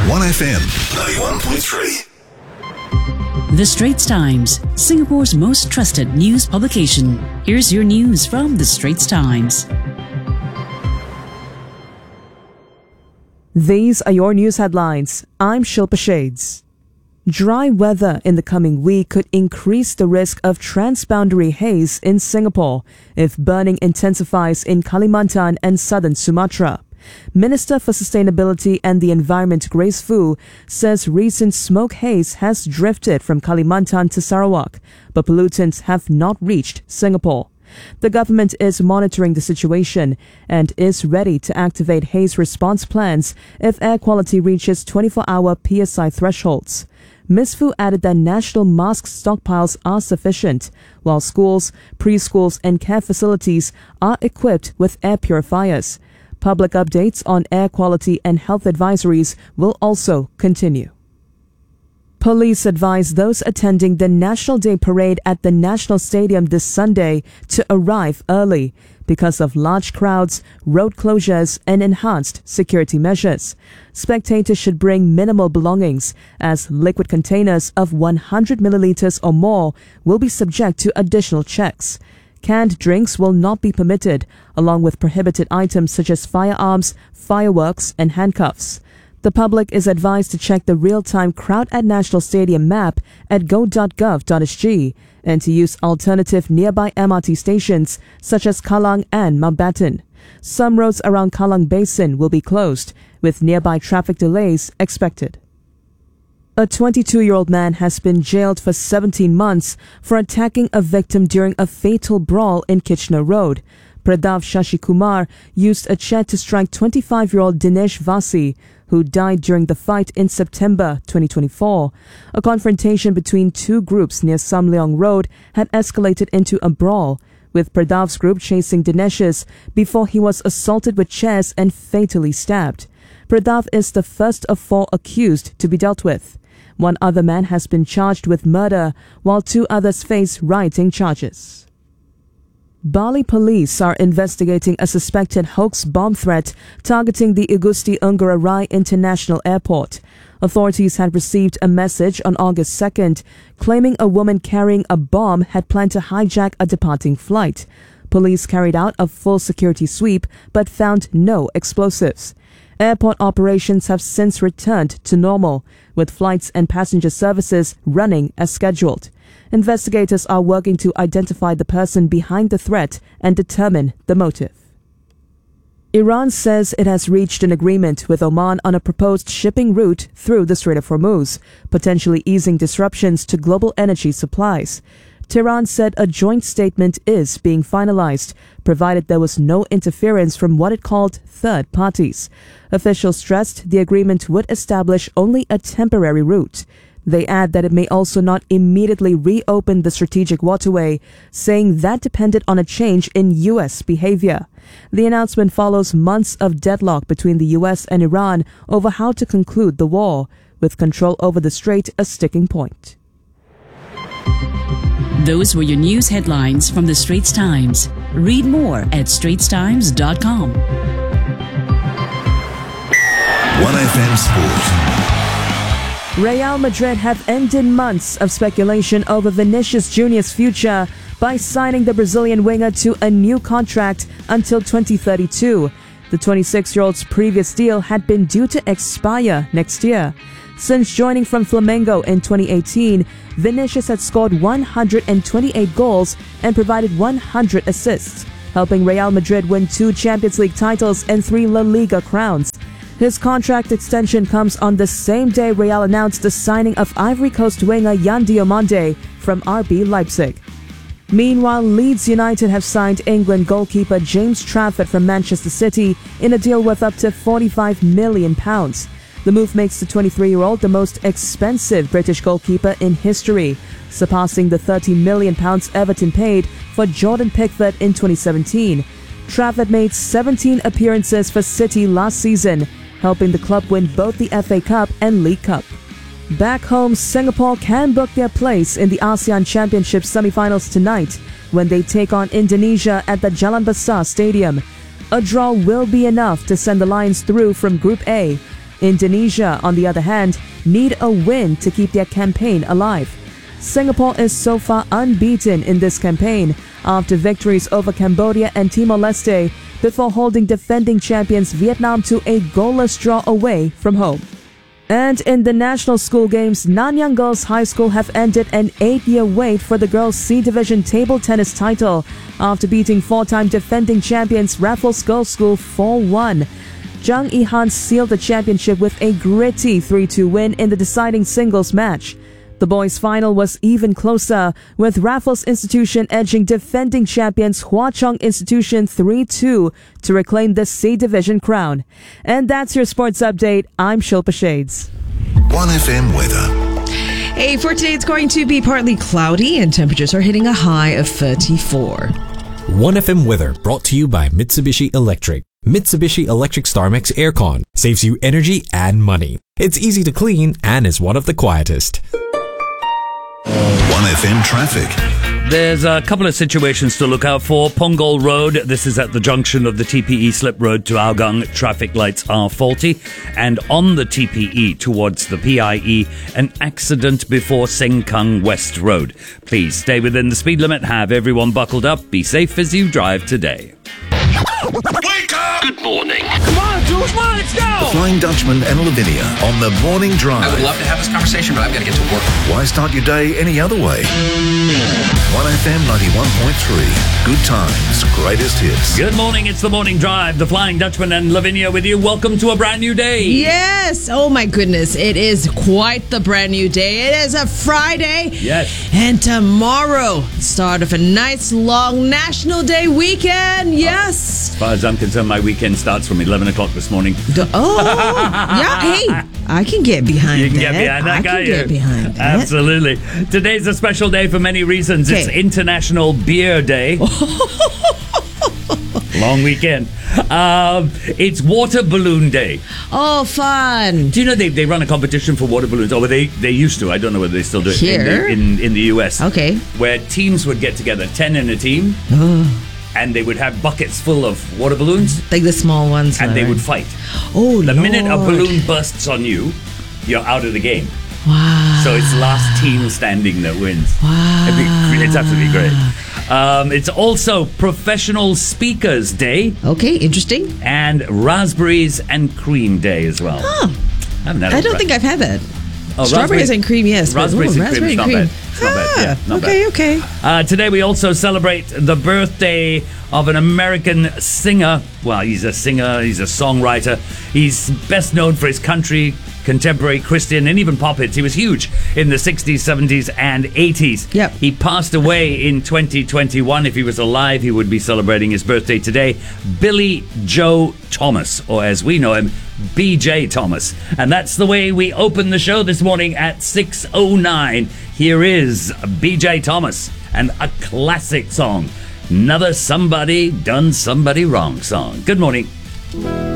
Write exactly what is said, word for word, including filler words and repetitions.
one F M ninety-one point three. The Straits Times, Singapore's most trusted news publication. Here's your news from The Straits Times. These are your news headlines. I'm Shilpa Shades. Dry weather in the coming week could increase the risk of transboundary haze in Singapore if burning intensifies in Kalimantan and southern Sumatra. Minister for Sustainability and the Environment Grace Fu says recent smoke haze has drifted from Kalimantan to Sarawak, but pollutants have not reached Singapore. The government is monitoring the situation and is ready to activate haze response plans if air quality reaches twenty-four hour P S I thresholds. Miz Fu added that national mask stockpiles are sufficient, while schools, preschools and care facilities are equipped with air purifiers. Public updates on air quality and health advisories will also continue. Police advise those attending the National Day Parade at the National Stadium this Sunday to arrive early because of large crowds, road closures and enhanced security measures. Spectators should bring minimal belongings as liquid containers of one hundred milliliters or more will be subject to additional checks. Canned drinks will not be permitted, along with prohibited items such as firearms, fireworks and handcuffs. The public is advised to check the real-time Crowd at National Stadium map at go dot gov dot s g and to use alternative nearby M R T stations such as Kallang and Mountbatten. Some roads around Kallang Basin will be closed, with nearby traffic delays expected. A twenty-two-year-old man has been jailed for seventeen months for attacking a victim during a fatal brawl in Kitchener Road. Pradav Shashikumar used a chair to strike twenty-five-year-old Dinesh Vasi, who died during the fight in September twenty twenty-four. A confrontation between two groups near Sam Leong Road had escalated into a brawl, with Pradav's group chasing Dinesh's before he was assaulted with chairs and fatally stabbed. Pradav is the first of four accused to be dealt with. One other man has been charged with murder, while two others face rioting charges. Bali police are investigating a suspected hoax bomb threat targeting the Igusti Ngurah Rai International Airport. Authorities had received a message on August second claiming a woman carrying a bomb had planned to hijack a departing flight. Police carried out a full security sweep but found no explosives. Airport operations have since returned to normal, with flights and passenger services running as scheduled. Investigators are working to identify the person behind the threat and determine the motive. Iran says it has reached an agreement with Oman on a proposed shipping route through the Strait of Hormuz, potentially easing disruptions to global energy supplies. Tehran said a joint statement is being finalized, provided there was no interference from what it called third parties. Officials stressed the agreement would establish only a temporary route. They add that it may also not immediately reopen the strategic waterway, saying that depended on a change in U S behavior. The announcement follows months of deadlock between the U S and Iran over how to conclude the war, with control over the strait a sticking point. Those were your news headlines from The Straits Times. Read more at straits times dot com. one F M Sport. Real Madrid have ended months of speculation over Vinicius Junior's future by signing the Brazilian winger to a new contract until twenty thirty-two. The twenty-six-year-old's previous deal had been due to expire next year. Since joining from Flamengo in twenty eighteen, Vinicius had scored one hundred twenty-eight goals and provided one hundred assists, helping Real Madrid win two Champions League titles and three La Liga crowns. His contract extension comes on the same day Real announced the signing of Ivory Coast winger Yan Diomande from R B Leipzig. Meanwhile, Leeds United have signed England goalkeeper James Trafford from Manchester City in a deal worth up to forty-five million pounds. The move makes the twenty-three-year-old the most expensive British goalkeeper in history, surpassing the thirty million pounds Everton paid for Jordan Pickford in twenty seventeen. Trafford made seventeen appearances for City last season, helping the club win both the F A Cup and League Cup. Back home, Singapore can book their place in the ASEAN Championship semi-finals tonight when they take on Indonesia at the Jalan Besar Stadium. A draw will be enough to send the Lions through from Group A. Indonesia, on the other hand, need a win to keep their campaign alive. Singapore is so far unbeaten in this campaign after victories over Cambodia and Timor-Leste before holding defending champions Vietnam to a goalless draw away from home. And in the National School Games, Nanyang Girls High School have ended an eight-year wait for the girls' C Division table tennis title after beating four-time defending champions Raffles Girls School four one. Zhang Yihan sealed the championship with a gritty three two win in the deciding singles match. The boys' final was even closer, with Raffles Institution edging defending champions Hwa Chong Institution three two to reclaim the C Division crown. And that's your sports update. I'm Shilpa Shades. one F M weather. Hey, for today it's going to be partly cloudy and temperatures are hitting a high of thirty-four. one F M weather brought to you by Mitsubishi Electric. Mitsubishi Electric StarMax Aircon saves you energy and money. It's easy to clean and is one of the quietest. one F M traffic. There's a couple of situations to look out for. Punggol Road, this is at the junction of the T P E Slip Road to Hougang. Traffic lights are faulty. And on the T P E towards the P I E, an accident before Sengkang West Road. Please stay within the speed limit. Have everyone buckled up. Be safe as you drive today. Wake up! Good morning. Come on, Jules, come on, let's go! The Flying Dutchman and Lavinia on the morning drive. I would love to have this conversation, but I've got to get to work. Why start your day any other way? one F M ninety-one point three. Good times, greatest hits. Good morning, it's the morning drive. The Flying Dutchman and Lavinia with you. Welcome to a brand new day. Yes! Oh my goodness, it is quite the brand new day. It is a Friday. Yes. And tomorrow, start of a nice long National Day weekend. Yes. As far as I'm concerned, my weekend starts from eleven o'clock this morning. The- oh, yeah. Hey, I can get behind that. You can get behind that, I can't can you? get behind that. Absolutely. Today's a special day for many reasons. It's Okay. International Beer Day. Long weekend. Um, it's Water Balloon Day. Oh, fun. Do you know they, they run a competition for water balloons? Oh, well, they, they used to. I don't know whether they still do it. Here? In the, in, in the U S. Okay. Where teams would get together, ten in a team, and they would have buckets full of water balloons, Like the small ones. and they right? would fight. Oh, The minute a Lord. balloon bursts on you, you're out of the game. Wow. So it's last team standing that wins. Wow. It'd be, it's absolutely great. Um, it's also Professional Speakers Day Okay, interesting. and Raspberries and Cream Day as well. Oh, I haven't had I a don't ra- think I've had that. Oh, Strawberries raspberry- and cream, yes. but- Raspberries oh, and cream raspberry is not bad. It's not bad. Ah, Yeah, not okay, bad. okay. Uh, today we also celebrate the birthday of an American singer. Well, he's a singer, he's a songwriter. He's best known for his country, contemporary, Christian, and even pop hits. He was huge in the sixties, seventies, and eighties. Yep. He passed away in twenty twenty-one. If he was alive, he would be celebrating his birthday today. Billy Joe Thomas, or as we know him, B J Thomas. And that's the way we open the show this morning at six oh nine. Here is B J Thomas and a classic song. Another Somebody Done Somebody Wrong song. Good morning.